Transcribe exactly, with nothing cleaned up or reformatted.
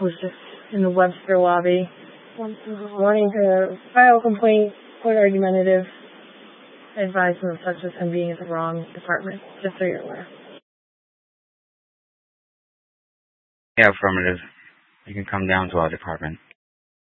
was just in the Webster lobby wanting to file a complaint, quite argumentative, advisement such as him being at the wrong department, just so you're aware. Yeah, affirmative. You can come down to our department.